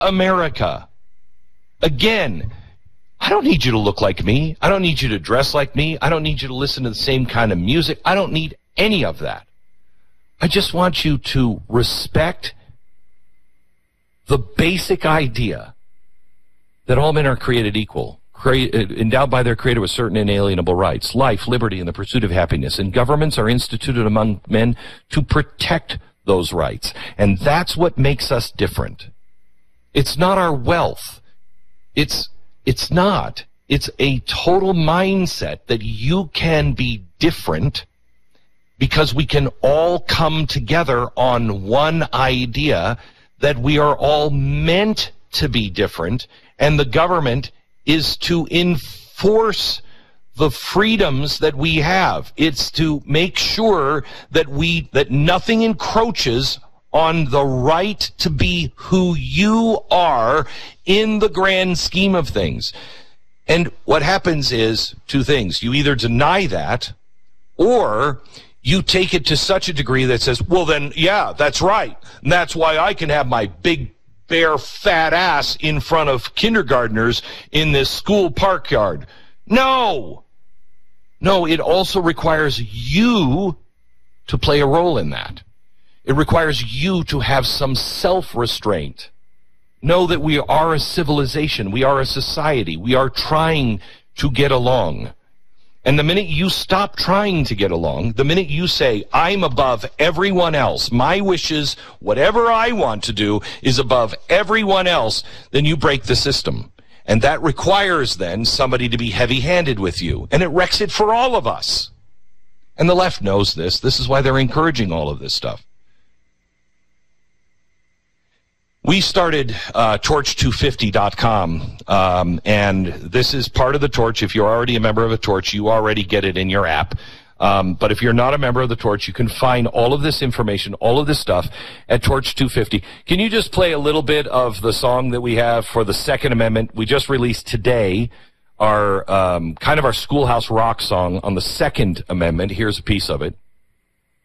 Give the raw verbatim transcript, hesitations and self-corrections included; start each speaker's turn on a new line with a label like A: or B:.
A: America. Again, I don't need you to look like me. I don't need you to dress like me. I don't need you to listen to the same kind of music. I don't need any of that. I just want you to respect the basic idea that all men are created equal, created, endowed by their Creator with certain inalienable rights, life, liberty, and the pursuit of happiness. And governments are instituted among men to protect those rights. And that's what makes us different. It's not our wealth. It's, it's not. It's a total mindset that you can be different because we can all come together on one idea that we are all meant to be different, and the government is to enforce the freedoms that we have. It's to make sure that we that nothing encroaches on the right to be who you are in the grand scheme of things. And what happens is two things. You either deny that, or you take it to such a degree that says, well, then, yeah, that's right. And that's why I can have my big, bare, fat ass in front of kindergartners in this school park yard. No. No, it also requires you to play a role in that. It requires you to have some self-restraint. Know that we are a civilization. We are a society. We are trying to get along. And the minute you stop trying to get along, the minute you say, I'm above everyone else, my wishes, whatever I want to do is above everyone else, then you break the system. And that requires then somebody to be heavy-handed with you. And it wrecks it for all of us. And the left knows this. This is why they're encouraging all of this stuff. We started uh, torch two fifty dot com, um, and this is part of the Torch. If you're already a member of the Torch, you already get it in your app. Um, but if you're not a member of the Torch, you can find all of this information, all of this stuff at torch two fifty. Can you just play a little bit of the song that we have for the Second Amendment? We just released today our um, kind of our Schoolhouse Rock song on the Second Amendment. Here's a piece of it.